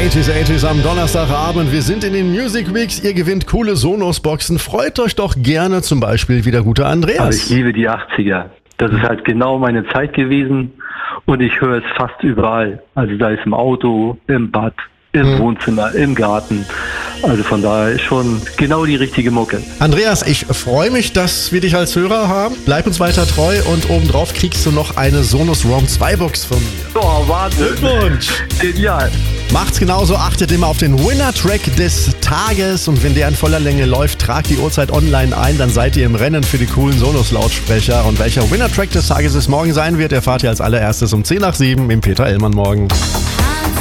80s am Donnerstagabend. Wir sind in den Music Weeks. Ihr gewinnt coole Sonos-Boxen. Freut euch doch gerne, zum Beispiel wie der gute Andreas. Also ich liebe die 80er. Das ist halt genau meine Zeit gewesen und ich höre es fast überall. Also sei es im Auto, im Bad, im Wohnzimmer, im Garten. Also von daher ist schon genau die richtige Mucke. Andreas, ich freue mich, dass wir dich als Hörer haben. Bleib uns weiter treu und obendrauf kriegst du noch eine Sonos Roam 2 Box von mir. Oh, Wahnsinn. Glückwunsch. Genial. Macht's genauso, achtet immer auf den Winner-Track des Tages und wenn der in voller Länge läuft, tragt die Uhrzeit online ein, dann seid ihr im Rennen für die coolen Sonos-Lautsprecher. Und welcher Winner-Track des Tages es morgen sein wird, erfahrt ihr als allererstes um 10 nach 7 im Peter Ellmann Morgen.